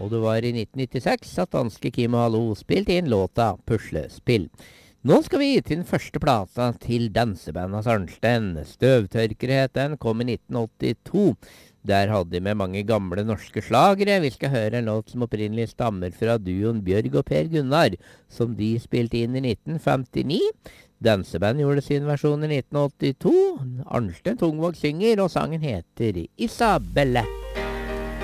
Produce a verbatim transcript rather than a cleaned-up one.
og det var i nitten nittiseks at danske Kim og Hallo spilte inn låta Puslespill. Nå skal vi til den første plata til dansebandet Arnstein. Støvtørkere het den, kom i nitten åttito. Der hadde de med mange gamle norske slagere. Vi skal høre en låt som opprinnelig stammer fra duoen Bjørg og Per Gunnar, som de spilte inn i nitten femtini. Danseband gjorde sin versjon i nitten åttito. Arnstein Tungvåg synger, og sangen heter Isabelle.